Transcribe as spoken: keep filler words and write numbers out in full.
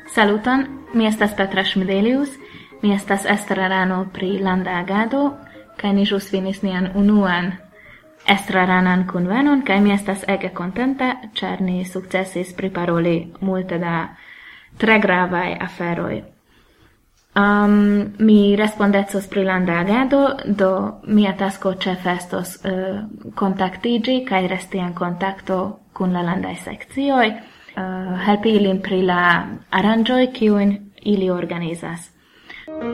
Saluton, mi estas Petra Schmidelius, mi estas estrarano pri landa agado, kaj ni ĵus finis nian unuan estraranan kunvenon, kaj mi estas ege kontenta, ĉar ni sukcesis priparoli multe da tre gravaj aferoj. Um, mi respondecos pri landa agado, do mia tasko ĉefe estos uh, kontaktiĝi kaj resti en kontakto kun la landaj sekcioj, uh, helpi ilin pri la aranĝoj kiujn ili organizas.